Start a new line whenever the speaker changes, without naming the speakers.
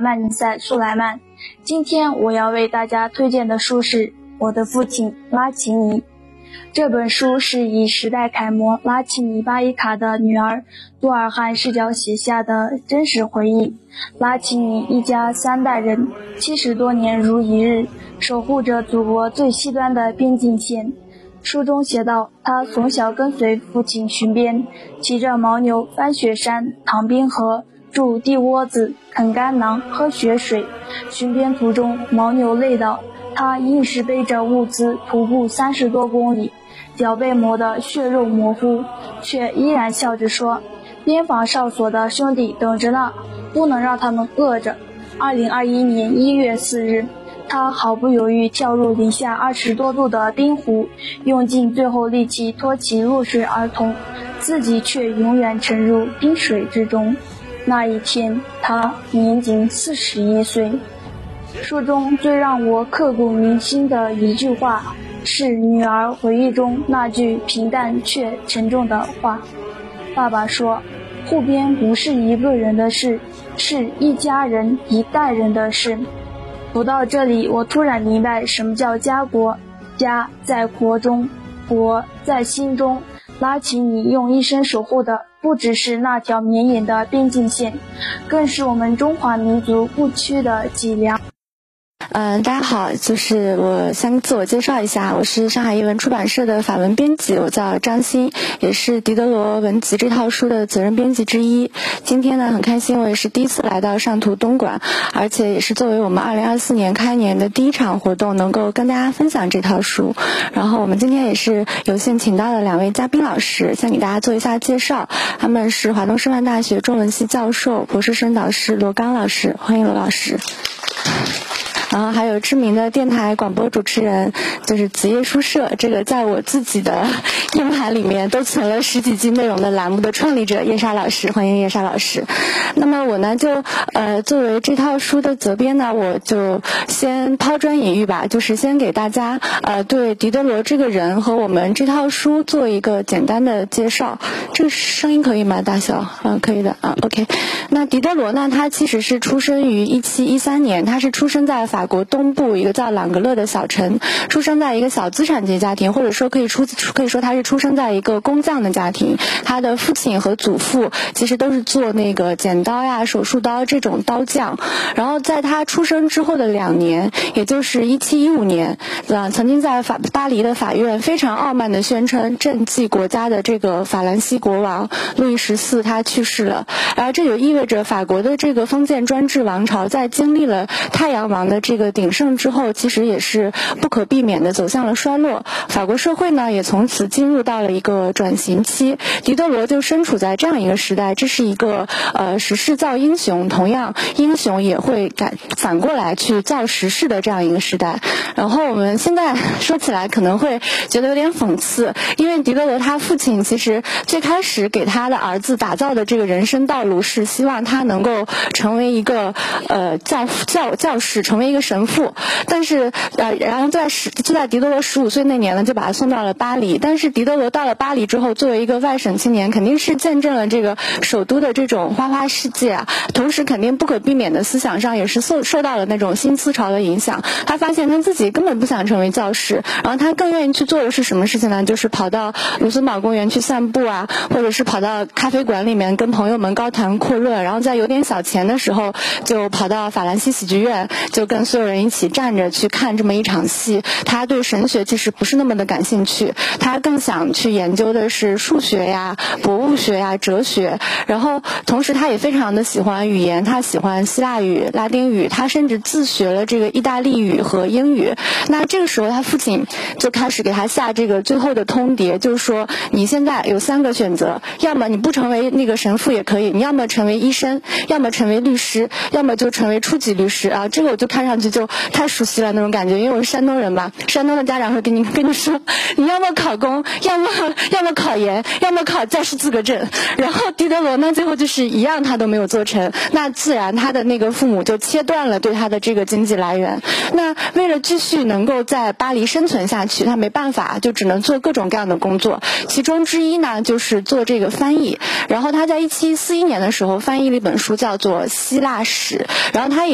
曼尼塞·苏莱曼。今天我要为大家推荐的书是《我的父亲拉齐尼》。这本书是以时代楷模拉齐尼巴伊卡的女儿多尔汗视角写下的真实回忆。拉齐尼一家3代人70多年如一日，守护着祖国最西端的边境线。书中写道，他从小跟随父亲巡边，骑着牦牛翻雪山、淌冰河，筑地窝子、啃干囊、喝雪水。巡边途中，牦牛累倒，他硬是背着物资徒步30多公里，脚被磨得血肉模糊，却依然笑着说：“边防哨所的兄弟等着呢，不能让他们饿着。”2021年1月4日，他毫不犹豫跳入零下20多度的冰湖，用尽最后力气托起落水儿童，自己却永远沉入冰水之中。那一天，他年仅41岁。书中最让我刻骨铭心的一句话，是女儿回忆中那句平淡却沉重的话。爸爸说，护边不是一个人的事，是一家人一代人的事。读到这里，我突然明白什么叫家国。家在国中，国在心中。拉齐尼用一生守护的不只是那条绵延的边境线，更是我们中华民族不屈的脊梁。
大家好，就是我先自我介绍一下，我是上海译文出版社的法文编辑，我叫张欣，也是狄德罗文集这套书的责任编辑之一。今天呢，很开心，我也是第一次来到上图东莞，而且也是作为我们2024年开年的第一场活动，能够跟大家分享这套书。然后我们今天也是有幸请到了2位嘉宾老师，先给大家做一下介绍。他们是华东师范大学中文系教授、博士生导师罗刚老师，欢迎罗老师。然后还有知名的电台广播主持人，就是子夜书社，这个在我自己的硬盘里面都存了10几集内容的栏目的创立者叶莎老师，欢迎叶莎老师。那么我呢就作为这套书的责编呢，我就先抛砖引玉吧，就是先给大家对狄德罗这个人和我们这套书做一个简单的介绍。这个声音可以吗？大小可以的OK。那狄德罗呢，他其实是出生于1713年，他是出生在法国东部一个叫朗格勒的小城，出生在一个小资产阶级家庭，或者说可以说他是出生在一个工匠的家庭。他的父亲和祖父其实都是做那个剪刀呀、手术刀这种刀匠。然后在他出生之后的2年，也就是1715年，曾经在巴黎的法院非常傲慢地宣称政绩国家的这个法兰西国王路易14他去世了。然后这就意味着法国的这个封建专制王朝在经历了太阳王的这个鼎盛之后，其实也是不可避免的走向了衰落。法国社会呢也从此进入到了一个转型期。狄德罗就身处在这样一个时代，这是一个时势造英雄，同样英雄也会反过来去造时势的这样一个时代。然后我们现在说起来可能会觉得有点讽刺，因为狄德罗他父亲其实最开始给他的儿子打造的这个人生道路是希望他能够成为一个教士，成为一个神父。但是然后就在狄德罗15岁那年呢，就把他送到了巴黎。但是狄德罗到了巴黎之后，作为一个外省青年，肯定是见证了这个首都的这种花花世界啊，同时肯定不可避免的思想上也是受到了那种新思潮的影响。他发现他自己根本不想成为教士，然后他更愿意去做的是什么事情呢？就是跑到卢森堡公园去散步啊，或者是跑到咖啡馆里面跟朋友们高谈阔论，然后在有点小钱的时候就跑到法兰西喜剧院，就跟所有人一起站着去看这么一场戏。他对神学其实不是那么的感兴趣，他更想去研究的是数学呀、博物学呀、哲学。然后同时他也非常的喜欢语言，他喜欢希腊语、拉丁语，他甚至自学了这个意大利语和英语。那这个时候他父亲就开始给他下这个最后的通牒，就是说你现在有3个选择，要么你不成为那个神父也可以，你要么成为医生，要么成为律师，要么就成为初级律师啊。这个我就看上去就太熟悉了那种感觉，因为我是山东人嘛，山东的家长会跟你说，你要么考公，要么考研，要么考教师资格证。然后狄德罗呢，最后就是一样他都没有做成，那自然他的那个父母就切断了对他的这个经济来源。那为了继续能够在巴黎生存下去，他没办法，就只能做各种各样的工作，其中之一呢就是做这个翻译。然后他在1741年的时候翻译了一本书叫做《希腊史》，然后他也